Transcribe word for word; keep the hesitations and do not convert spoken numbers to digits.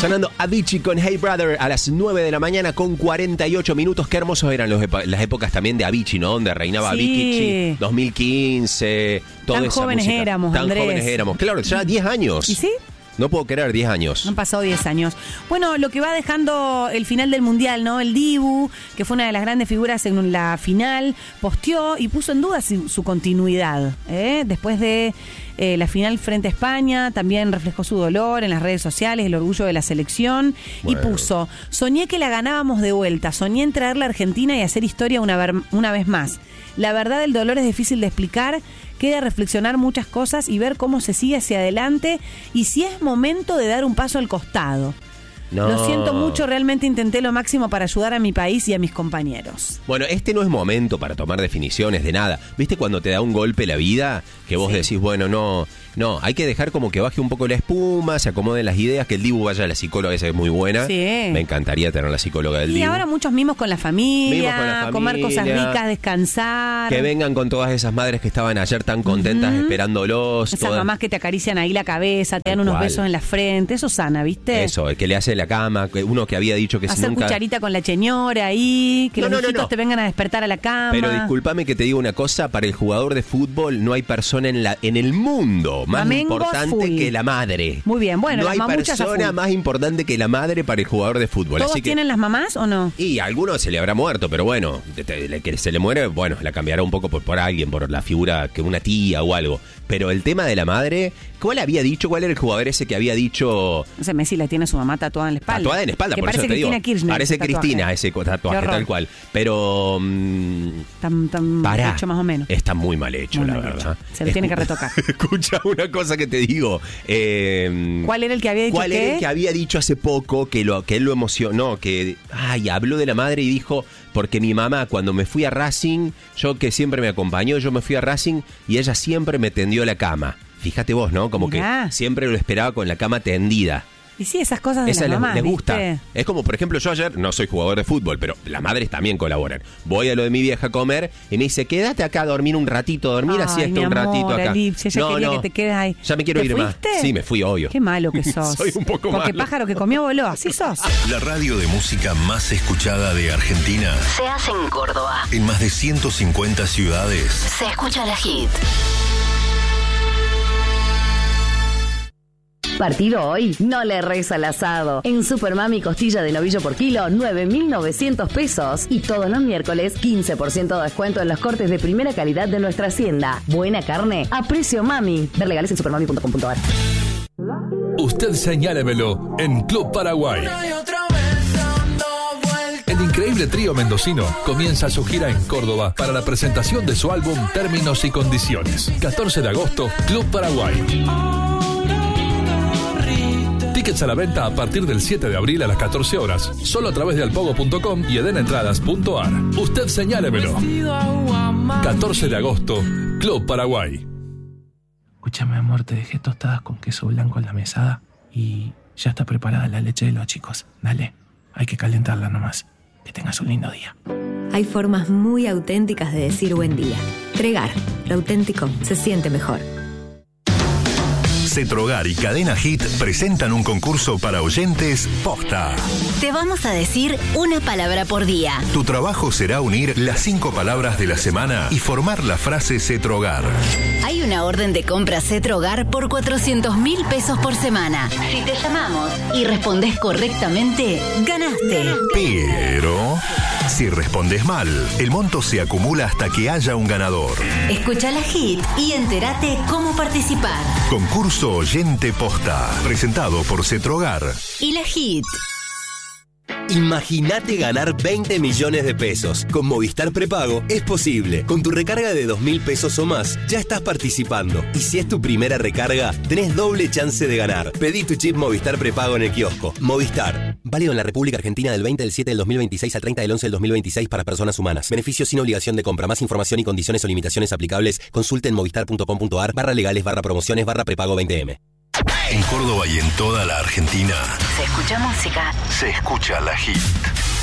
Sonando Avicii con Hey Brother a las nueve de la mañana con cuarenta y ocho minutos. Qué hermosos eran los epa- las épocas también de Avicii, ¿no? Donde reinaba Sí. Avicii, dos mil quince, toda Tan esa jóvenes música. éramos, Tan Andrés. jóvenes éramos. Claro, ya diez años. ¿Y sí? No puedo creer, diez años. Han pasado diez años. Bueno, lo que va dejando el final del Mundial, ¿no? El Dibu, que fue una de las grandes figuras en la final, posteó y puso en duda su, su continuidad. ¿eh? Después de eh, la final frente a España, también reflejó su dolor en las redes sociales, el orgullo de la selección, Bueno. y puso: soñé que la ganábamos de vuelta, soñé en traerla a Argentina y hacer historia una, ver- una vez más. La verdad, el dolor es difícil de explicar, queda reflexionar muchas cosas y ver cómo se sigue hacia adelante y si es momento de dar un paso al costado. No. Lo siento mucho, realmente intenté lo máximo para ayudar a mi país y a mis compañeros. Bueno, este no es momento para tomar definiciones de nada. ¿Viste cuando te da un golpe la vida? Que vos Sí. decís, bueno, no, no, hay que dejar como que baje un poco la espuma, se acomoden las ideas, que el Dibu vaya a la psicóloga, esa es muy buena. Sí. Me encantaría tener la psicóloga del Y Dibu. ahora muchos mimos con la familia, Mimos con la comer cosas familia, ricas, descansar. Que vengan con todas esas madres que estaban ayer tan contentas Ujú. esperándolos. Esas todas- mamás que te acarician ahí la cabeza, te dan Tal unos cual. besos en la frente, eso sana, ¿viste? Eso, el que le hace la cama, que uno que había dicho que si Hacer nunca... cucharita con la cheñora ahí, que No, los no, no, hijitos no. te vengan a despertar a la cama. Pero discúlpame que te diga una cosa, para el jugador de fútbol no hay persona en la en el mundo más Mamengo importante full. que la madre. Muy bien, bueno, no las hay mamuchas a persona full. más importante que la madre para el jugador de fútbol. ¿Todos Así que, tienen las mamás o no? y a alguno se le habrá muerto, pero bueno, te- te- le- que se le muere, bueno, la cambiará un poco por, por alguien, por la figura, que una tía o algo. Pero el tema de la madre, ¿cuál había dicho? ¿Cuál era el jugador ese que había dicho? No sé, Messi la tiene a su mamá tatuada en la espalda. Tatuada en la espalda, que por eso parece te digo. Cristina Kirchner. Parece ese tatuaje. Cristina ese co- Qué tatuaje, horror. tal cual. Pero mm, Tan, tan pará, hecho más o menos. está muy mal hecho, Muy la mal verdad. hecho. Se lo tiene que retocar. Escucha una cosa que te digo. eh, ¿Cuál era el que había dicho ¿Cuál qué? era el que había dicho hace poco que, lo, que él lo emocionó? Que, ay, habló de la madre y dijo, porque mi mamá cuando me fui a Racing, yo que siempre me acompañó, yo me fui a Racing y ella siempre me tendió la cama. Fíjate vos, ¿no? Como Mirá. que siempre lo esperaba con la cama tendida. Y sí, esas cosas de Esa las les, mamás, les gusta. ¿viste? Es como, por ejemplo, yo ayer no soy jugador de fútbol, pero las madres también colaboran. Voy a lo de mi vieja a comer y me dice, quédate acá a dormir un ratito, dormir así Ay, hasta mi un amor, ratito acá. Elipse, ella quería que te quedes ahí. Ya me quiero ¿Te ir fuiste? más. Sí, me fui, obvio. Qué malo que sos. Soy un poco Porque malo. pájaro que comió voló, así sos. La radio de música más escuchada de Argentina Se hace en Córdoba. en más de ciento cincuenta ciudades. Se escucha la hit. Partido hoy, no le reza al asado. En Supermami costilla de novillo por kilo, nueve mil novecientos pesos. Y todos los miércoles, quince por ciento de descuento en los cortes de primera calidad de nuestra hacienda. Buena carne a precio mami. Ver legales en supermami punto com punto a r. Usted señálemelo en Club Paraguay. El increíble trío mendocino comienza su gira en Córdoba para la presentación de su álbum Términos y Condiciones. catorce de agosto, Club Paraguay. Tickets a la venta a partir del siete de abril a las catorce horas, solo a través de alpogo punto com y edenaentradas punto a r. Usted señálemelo. catorce de agosto, Club Paraguay. Escúchame, amor, te dejé tostadas con queso blanco en la mesada y ya está preparada la leche de los chicos. Dale, hay que calentarla nomás. Que tengas un lindo día. Hay formas muy auténticas de decir buen día. Tregar, lo auténtico se siente mejor. Cetrogar y Cadena Hit presentan un concurso para oyentes posta. Te vamos a decir una palabra por día. Tu trabajo será unir las cinco palabras de la semana y formar la frase Cetrogar. Hay una orden de compra Cetrogar por cuatrocientos mil pesos por semana. Si te llamamos y respondes correctamente, ganaste. Pero si respondes mal, el monto se acumula hasta que haya un ganador. Escucha la hit y entérate cómo participar. Concurso Oyente Posta, presentado por Cetrogar. Y la hit. Imagínate ganar veinte millones de pesos. Con Movistar Prepago es posible. Con tu recarga de dos mil pesos o más, ya estás participando. Y si es tu primera recarga, tenés doble chance de ganar. Pedí tu chip Movistar Prepago en el kiosco. Movistar. Válido en la República Argentina del veinte del siete del dos mil veintiséis al treinta del once del dos mil veintiséis para personas humanas. Beneficio sin obligación de compra. Más información y condiciones o limitaciones aplicables, consulte en movistar punto com punto a r barra legales barra promociones barra prepago veinte eme. En Córdoba y en toda la Argentina Se escucha música. se escucha la Hit.